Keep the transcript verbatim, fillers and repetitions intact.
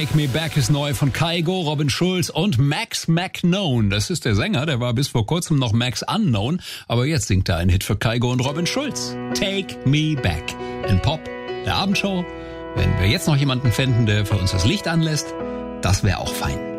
Take Me Back ist neu von Kygo, Robin Schulz und Max McKnown. Das ist der Sänger, der war bis vor kurzem noch Max Unknown, aber jetzt singt er einen Hit für Kygo und Robin Schulz. Take Me Back. In Pop, der Abendshow. Wenn wir jetzt noch jemanden finden, der für uns das Licht anlässt, das wäre auch fein.